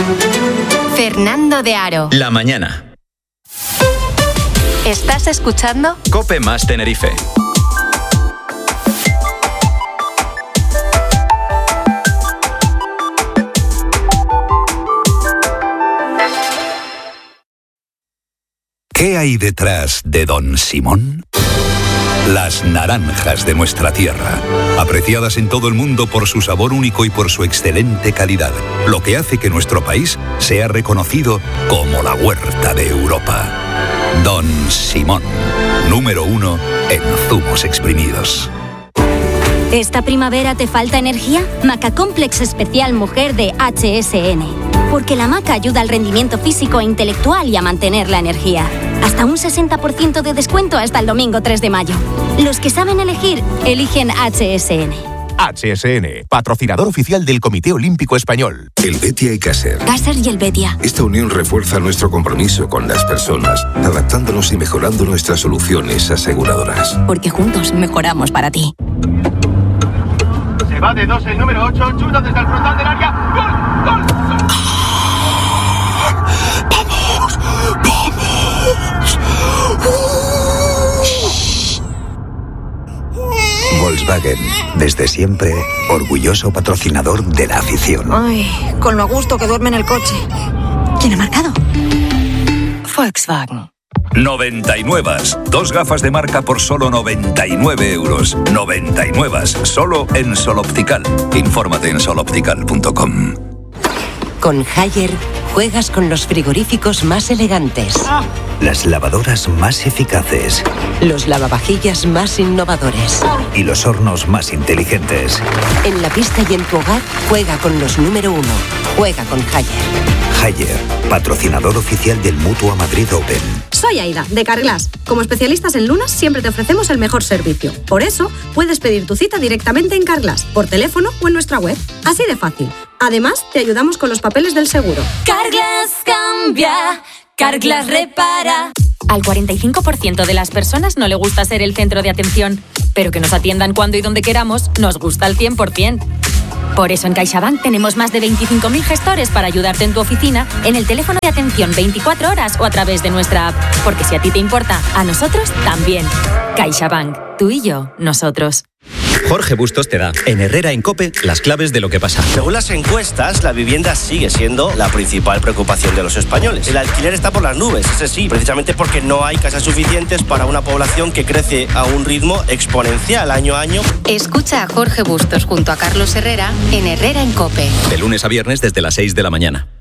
Fernando de Aro. La mañana. ¿Estás escuchando? COPE más Tenerife. ¿Qué hay detrás de Don Simón? Las naranjas de nuestra tierra, apreciadas en todo el mundo por su sabor único y por su excelente calidad, lo que hace que nuestro país sea reconocido como la huerta de Europa. Don Simón, número 1 en zumos exprimidos. ¿Esta primavera te falta energía? Maca Complex Especial Mujer de HSN. Porque la maca ayuda al rendimiento físico e intelectual y a mantener la energía. Hasta un 60% de descuento hasta el domingo 3 de mayo. Los que saben elegir, eligen HSN. HSN, patrocinador oficial del Comité Olímpico Español. El Betia y Caser. Caser y el Betia. Esta unión refuerza nuestro compromiso con las personas, adaptándonos y mejorando nuestras soluciones aseguradoras. Porque juntos mejoramos para ti. Se va de 2 el número 8, chuta desde el frontal del área. ¡Gol! ¡Gol! ¡Vamos! ¡Vamos! Volkswagen, desde siempre, orgulloso patrocinador de la afición. Ay, con lo a gusto que duerme en el coche. ¿Quién ha marcado? Volkswagen. 99. 2 gafas de marca por solo 99 euros. 99. Solo en Sol Optical. Infórmate en soloptical.com. Con Haier juegas con los frigoríficos más elegantes, Las lavadoras más eficaces los lavavajillas más innovadores. y los hornos más inteligentes. En la pista y en tu hogar, juega con los número 1. Juega con Haier. Haier, patrocinador oficial del Mutua Madrid Open. Soy Aida, de Carglass. Como especialistas en lunas, siempre te ofrecemos el mejor servicio. Por eso, puedes pedir tu cita directamente en Carglass, por teléfono o en nuestra web. Así de fácil. Además, te ayudamos con los papeles del seguro. Carglass cambia, Carglass repara. Al 45% de las personas no le gusta ser el centro de atención, pero que nos atiendan cuando y donde queramos nos gusta al 100%. Por eso en CaixaBank tenemos más de 25.000 gestores para ayudarte en tu oficina, en el teléfono de atención 24 horas o a través de nuestra app. Porque si a ti te importa, a nosotros también. CaixaBank, tú y yo, nosotros. Jorge Bustos te da, en Herrera en COPE, las claves de lo que pasa. Según las encuestas, la vivienda sigue siendo la principal preocupación de los españoles. El alquiler está por las nubes, ese sí, precisamente porque no hay casas suficientes para una población que crece a un ritmo exponencial año a año. Escucha a Jorge Bustos junto a Carlos Herrera en Herrera en COPE. De lunes a viernes desde las 6 de la mañana.